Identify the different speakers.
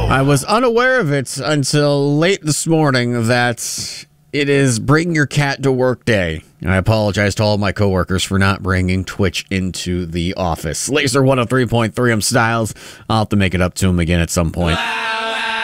Speaker 1: I was unaware of it until late this morning that it is Bring Your Cat to Work Day. I apologize to all my coworkers for not bringing Twitch into the office. Laser 103.3, I'm Styles. I'll have to make it up to him again at some point.